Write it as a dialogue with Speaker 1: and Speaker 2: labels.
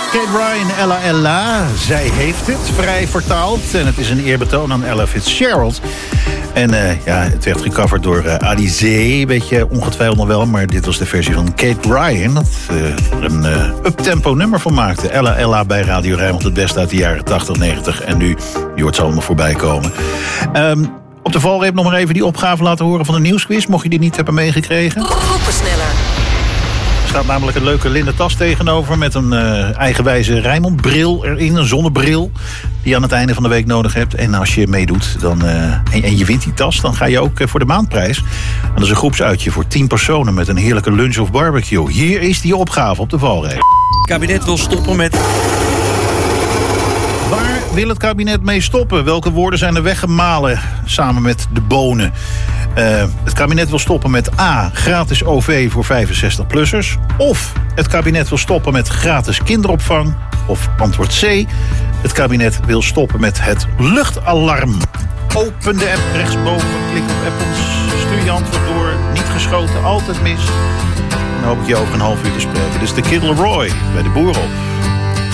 Speaker 1: Kate Ryan, Ella Ella. Zij heeft het, vrij vertaald. En het is een eerbetoon aan Ella Fitzgerald. En het werd gecoverd door Alizé. Weet je, ongetwijfeld wel. Maar dit was de versie van Kate Ryan. Dat er een uptempo nummer van maakte. Ella Ella bij Radio Rijnmond. Het beste uit de jaren 80, 90. En nu, je hoort ze allemaal voorbij komen. Op de valreep nog maar even die opgave laten horen van de nieuwsquiz. Mocht je die niet hebben meegekregen.
Speaker 2: Groepensneller.
Speaker 1: Er staat namelijk een leuke linnen tas tegenover met een eigenwijze Rijnmond-bril erin, een zonnebril die je aan het einde van de week nodig hebt. En als je meedoet dan, en je wint die tas, dan ga je ook voor de maandprijs. En dat is een groepsuitje voor 10 personen met een heerlijke lunch of barbecue. Hier is die opgave op de valreep.
Speaker 3: Het kabinet wil stoppen met...
Speaker 1: Waar wil het kabinet mee stoppen? Welke woorden zijn er weggemalen samen met de bonen? Het kabinet wil stoppen met A, gratis OV voor 65-plussers. Of het kabinet wil stoppen met gratis kinderopvang. Of antwoord C, het kabinet wil stoppen met het luchtalarm. Open de app rechtsboven, klik op Apples, stuur je antwoord door. Niet geschoten, altijd mis. Dan hoop ik je over een half uur te spreken. Dus de Kid Leroy bij de Boerop.